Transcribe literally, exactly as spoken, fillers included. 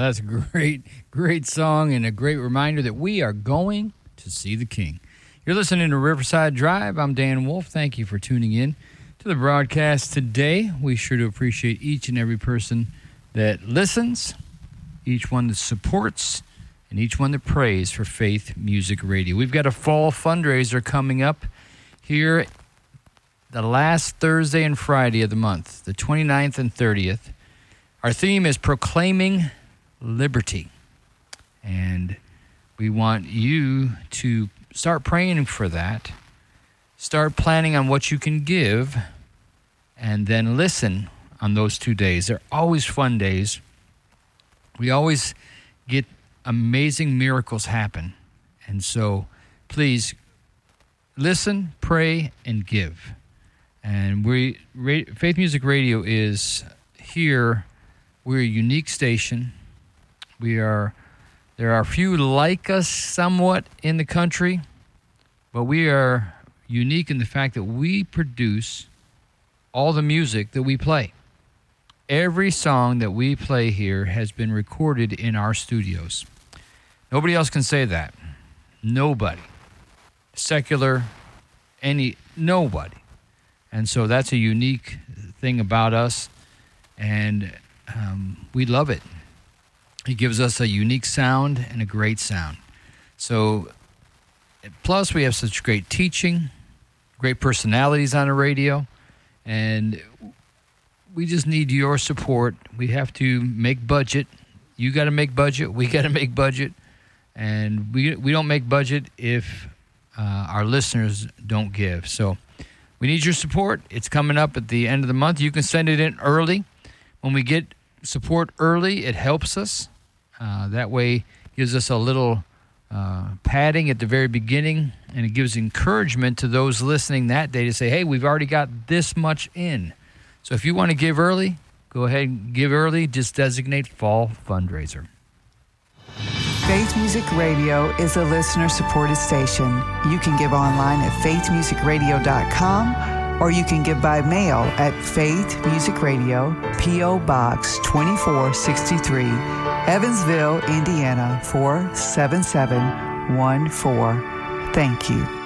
that's a great, great song and a great reminder that we are going to see the King. You're listening to Riverside Drive. I'm Dan Wolf. Thank you for tuning in to the broadcast today. We sure do appreciate each and every person that listens, each one that supports, and each one that prays for Faith Music Radio. We've got a fall fundraiser coming up here the last Thursday and Friday of the month, the twenty-ninth and thirtieth. Our theme is Proclaiming Liberty. And we want you to start praying for that. Start planning on what you can give. And then listen on those two days. They're always fun days. We always get amazing miracles happen. And so please listen, pray, and give. And we, Faith Music Radio is here. We're a unique station. We are, there are a few like us somewhat in the country, but we are unique in the fact that we produce all the music that we play. Every song that we play here has been recorded in our studios. Nobody else can say that. Nobody. Secular, any, nobody. And so that's a unique thing about us, and um, we love it. It gives us a unique sound and a great sound. So, plus we have such great teaching, great personalities on the radio, and we just need your support. We have to make budget. You got to make budget. We got to make budget. And we we don't make budget if uh, our listeners don't give. So we need your support. It's coming up at the end of the month. You can send it in early. When we get support early, it helps us. Uh, that way gives us a little uh, padding at the very beginning, and it gives encouragement to those listening that day to say, hey, we've already got this much in. So if you want to give early, go ahead and give early. Just designate Fall Fundraiser. Faith Music Radio is a listener-supported station. You can give online at faith music radio dot com, or you can give by mail at Faith Music Radio, P O. Box twenty-four sixty-three, Evansville, Indiana four seven seven one four. Thank you.